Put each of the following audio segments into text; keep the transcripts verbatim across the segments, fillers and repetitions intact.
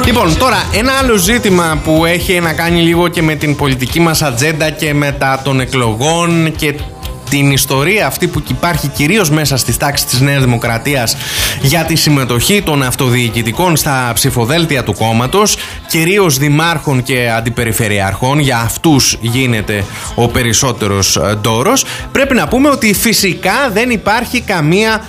Λοιπόν, τώρα ένα άλλο ζήτημα που έχει να κάνει λίγο και με την πολιτική μας ατζέντα και μετά των εκλογών και την ιστορία αυτή που υπάρχει κυρίως μέσα στις τάξεις της Νέας Δημοκρατίας για τη συμμετοχή των αυτοδιοικητικών στα ψηφοδέλτια του κόμματος, κυρίως δημάρχων και αντιπεριφερειάρχων, για αυτούς γίνεται ο περισσότερος ντόρος. Πρέπει να πούμε ότι φυσικά δεν υπάρχει καμία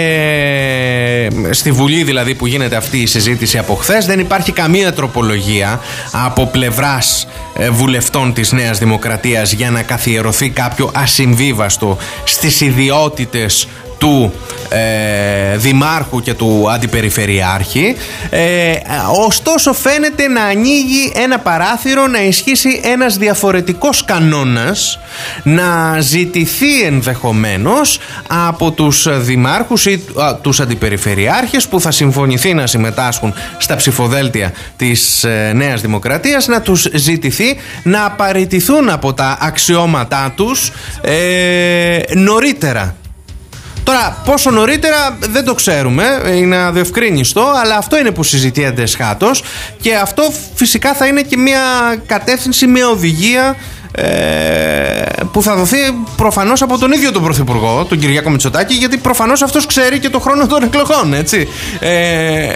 Ε, στη Βουλή δηλαδή που γίνεται αυτή η συζήτηση από χθες, δεν υπάρχει καμία τροπολογία από πλευράς ε, βουλευτών της Νέας Δημοκρατίας για να καθιερωθεί κάποιο ασυμβίβαστο στις ιδιότητες του ε, δημάρχου και του αντιπεριφερειάρχη. ε, Ωστόσο φαίνεται να ανοίγει ένα παράθυρο να ισχύσει ένας διαφορετικός κανόνας, να ζητηθεί ενδεχομένως από τους δημάρχους ή α, τους αντιπεριφερειάρχες που θα συμφωνηθεί να συμμετάσχουν στα ψηφοδέλτια της ε, Νέας Δημοκρατίας, να τους ζητηθεί να απαραιτηθούν από τα αξιώματά τους ε, νωρίτερα. Τώρα, πόσο νωρίτερα δεν το ξέρουμε, είναι αδιευκρίνιστο, αλλά αυτό είναι που συζητιέται σχάτως και αυτό φυσικά θα είναι και μια κατεύθυνση, μια οδηγία ε, που θα δοθεί προφανώς από τον ίδιο τον Πρωθυπουργό, τον Κυριάκο Μητσοτάκη, γιατί προφανώς αυτός ξέρει και το χρόνο των εκλογών, έτσι. Ε, ε,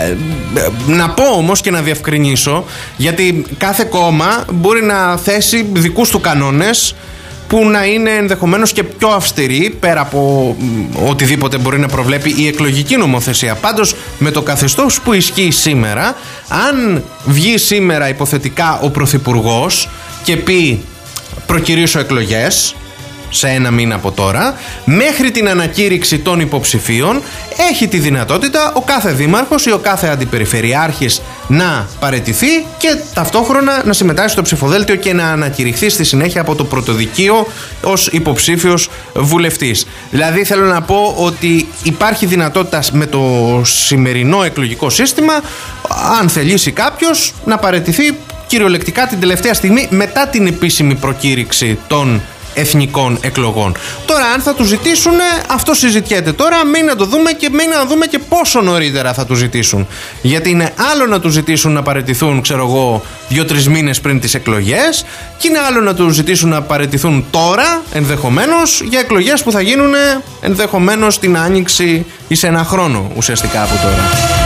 να πω όμως και να διευκρινίσω, γιατί κάθε κόμμα μπορεί να θέσει δικούς του κανόνες που να είναι ενδεχομένως και πιο αυστηροί πέρα από οτιδήποτε μπορεί να προβλέπει η εκλογική νομοθεσία. Πάντως, με το καθεστώς που ισχύει σήμερα, αν βγει σήμερα υποθετικά ο Πρωθυπουργός και πει προκυρήσω εκλογές σε ένα μήνα από τώρα, μέχρι την ανακήρυξη των υποψηφίων έχει τη δυνατότητα ο κάθε δήμαρχος ή ο κάθε αντιπεριφερειάρχης να παραιτηθεί και ταυτόχρονα να συμμετάσχει στο ψηφοδέλτιο και να ανακηρυχθεί στη συνέχεια από το πρωτοδικείο ως υποψήφιος βουλευτής. Δηλαδή θέλω να πω ότι υπάρχει δυνατότητα με το σημερινό εκλογικό σύστημα, αν θελήσει κάποιος, να παραιτηθεί κυριολεκτικά την τελευταία στιγμή μετά την επίσημη προκήρυξη των εθνικών εκλογών. Τώρα, αν θα του ζητήσουν, αυτό συζητιέται τώρα. Μην να το δούμε και μην να δούμε και πόσο νωρίτερα θα του ζητήσουν. Γιατί είναι άλλο να του ζητήσουν να παραιτηθούν, ξέρω εγώ, δύο-τρεις μήνες πριν τις εκλογές, και είναι άλλο να του ζητήσουν να παραιτηθούν τώρα, ενδεχομένως, για εκλογές που θα γίνουν ενδεχομένως την Άνοιξη ή σε ένα χρόνο ουσιαστικά από τώρα.